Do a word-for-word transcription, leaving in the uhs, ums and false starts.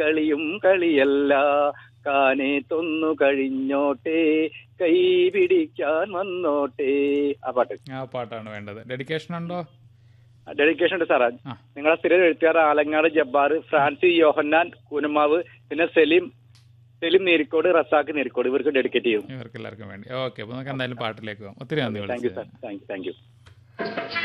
കളിയും കളിയല്ല, കാനെ തൊന്നു കഴിഞ്ഞോട്ടെ, കൈ പിടിക്കാൻ വന്നോട്ടെ. ആ പാട്ട്. ആ പാട്ടാണ് വേണ്ടത്. ഡെഡിക്കേഷൻ ഉണ്ടോ? ഡെഡിക്കേഷൻ ഉണ്ട് സാറാ. നിങ്ങളെ സ്ഥിരം എഴുത്തുകാർ ആലങ്ങാട് ജബ്ബാർ, ഫ്രാൻസി യോഹന്നാൻ കൂനമാവ്, പിന്നെ സെലിം സെലിം നീരിക്കോട്, റസാഖ് നീരിക്കോട്, ഇവർക്ക് ഡെഡിക്കേറ്റ് ചെയ്യും. ഇവർക്ക് എല്ലാവർക്കും വേണ്ടി. ഓക്കെ, അപ്പോൾ നമുക്ക് എന്തായാലും പാട്ടിലേക്ക് പോകാം. ഒത്തിരി നന്ദി. Thank you sir. Thank you thank you